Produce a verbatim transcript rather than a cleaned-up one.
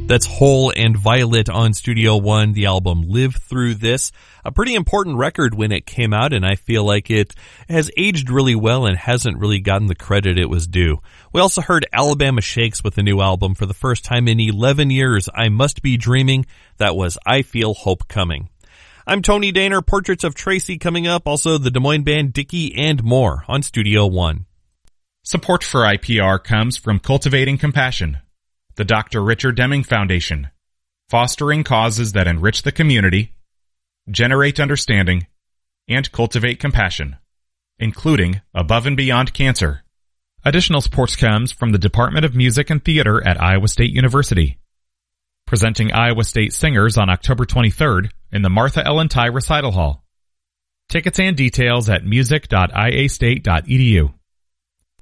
That's Hole and Violet on Studio One, the album Live Through This. A pretty important record when it came out, and I feel like it has aged really well and hasn't really gotten the credit it was due. We also heard Alabama Shakes with a new album for the first time in eleven years, I Must Be Dreaming. That was I Feel Hope Coming. I'm Tony Daner, Portraits of Tracy coming up, also the Des Moines band Dickie and more on Studio One. Support for I P R comes from Cultivating Compassion, the Doctor Richard Deming Foundation, fostering causes that enrich the community, generate understanding, and cultivate compassion, including Above and Beyond Cancer. Additional support comes from the Department of Music and Theater at Iowa State University, presenting Iowa State Singers on October twenty-third in the Martha Ellen Ty Recital Hall. Tickets and details at music dot i a state dot e d u.